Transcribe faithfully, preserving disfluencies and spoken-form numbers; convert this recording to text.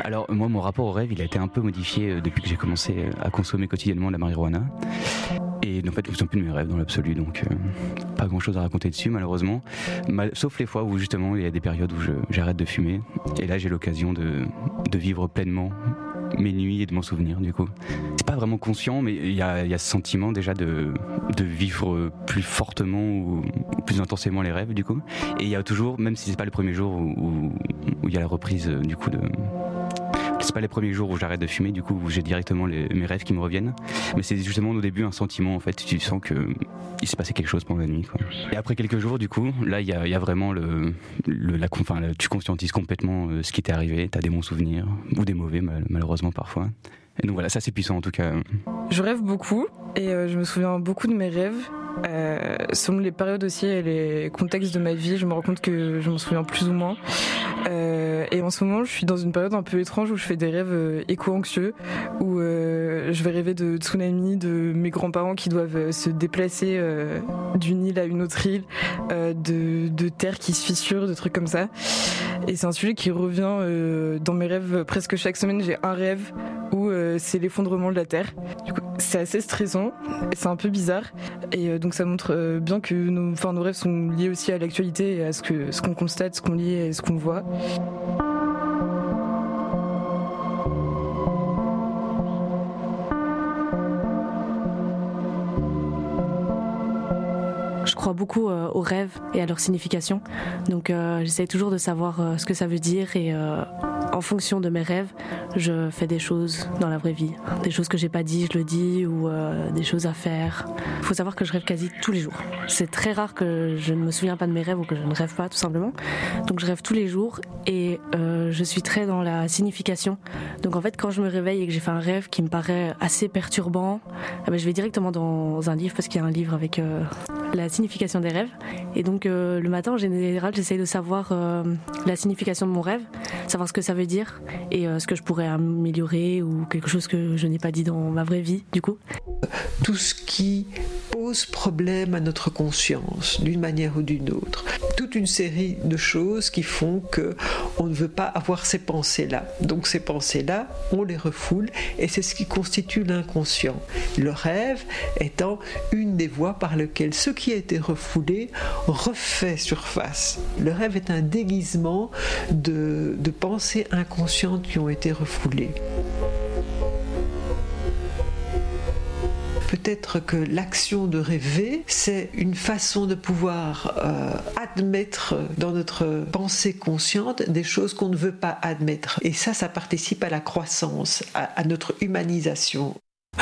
Alors moi, mon rapport au rêve, il a été un peu modifié euh, depuis que j'ai commencé euh, à consommer quotidiennement de la marijuana. Et en fait, je ne me souviens plus de mes rêves dans l'absolu, donc euh, pas grand-chose à raconter dessus malheureusement. Mal, sauf les fois où justement il y a des périodes où je, j'arrête de fumer. Et là, j'ai l'occasion de, de vivre pleinement mes nuits et de m'en souvenir du coup. C'est pas vraiment conscient, mais il y a, il y a ce sentiment déjà de, de vivre plus fortement ou, ou plus intensément les rêves du coup. Et il y a toujours, même si c'est pas le premier jour où, où, où il y a la reprise du coup de... C'est pas les premiers jours où j'arrête de fumer, du coup où j'ai directement les, mes rêves qui me reviennent. Mais c'est justement au début un sentiment en fait, tu sens que il s'est passé quelque chose pendant la nuit, quoi. Et après quelques jours, du coup, là il y a, y a vraiment le, le la, enfin, le, tu conscientises complètement euh, ce qui t'est arrivé. T'as des bons souvenirs ou des mauvais mal, malheureusement parfois. Et donc voilà, ça c'est puissant en tout cas. Je rêve beaucoup et euh, je me souviens beaucoup de mes rêves. Euh, selon les périodes aussi et les contextes de ma vie, je me rends compte que je m'en souviens plus ou moins. Euh, et en ce moment, je suis dans une période un peu étrange où je fais des rêves euh, éco-anxieux, où euh, je vais rêver de tsunamis, de mes grands-parents qui doivent euh, se déplacer euh, d'une île à une autre île, euh, de, de terre qui se fissure, de trucs comme ça. Et c'est un sujet qui revient euh, dans mes rêves presque chaque semaine. J'ai un rêve où euh, c'est l'effondrement de la terre. Du coup, c'est assez stressant, c'est un peu bizarre. Et euh, donc ça montre euh, bien que nos, enfin, nos rêves sont liés aussi à l'actualité et à ce, que, ce qu'on constate, ce qu'on lit et ce qu'on voit. Je crois beaucoup euh, aux rêves et à leur signification. Donc euh, j'essaie toujours de savoir euh, ce que ça veut dire et euh, en fonction de mes rêves, je fais des choses dans la vraie vie. Des choses que j'ai pas dit, je le dis, ou euh, des choses à faire. Il faut savoir que je rêve quasi tous les jours. C'est très rare que je ne me souviens pas de mes rêves ou que je ne rêve pas, tout simplement. Donc je rêve tous les jours et euh, je suis très dans la signification. Donc en fait, quand je me réveille et que j'ai fait un rêve qui me paraît assez perturbant, eh ben, je vais directement dans un livre parce qu'il y a un livre avec euh, la signification des rêves. Et donc euh, le matin, en général, j'essaye de savoir euh, la signification de mon rêve, savoir ce que ça veut dire et euh, ce que je pourrais améliorer ou quelque chose que je n'ai pas dit dans ma vraie vie, du coup. Tout ce qui pose problème à notre conscience, d'une manière ou d'une autre. Toute une série de choses qui font qu'on ne veut pas avoir ces pensées-là. Donc ces pensées-là, on les refoule et c'est ce qui constitue l'inconscient. Le rêve étant une des voies par lesquelles ce qui a été refoulé refait surface. Le rêve est un déguisement de, de pensées inconscientes qui ont été refoulées. Peut-être que l'action de rêver, c'est une façon de pouvoir euh, admettre dans notre pensée consciente des choses qu'on ne veut pas admettre. Et ça, ça participe à la croissance, à, à notre humanisation.